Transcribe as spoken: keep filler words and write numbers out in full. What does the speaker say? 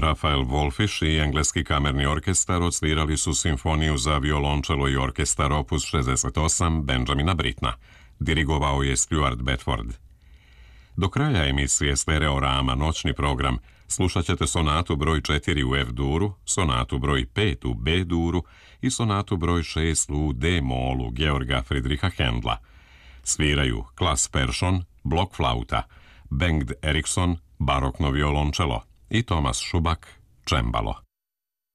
Rafael Wolfisch i engleski kamerni orkestar odsvirali su simfoniju za violončelo i orkestar opus šezdeset osam Benjamina Brittena. Dirigovao je Stuart Bedford. Do kraja emisije Stereorama noćni program slušat ćete sonatu broj četiri u F-duru, sonatu broj pet u B-duru i sonatu broj šest u D-molu Georga Friedricha Händla. Sviraju Klas Persson, blok flauta, Bengt Eriksson, barokno violončelo i Thomas Schubak, čembalo.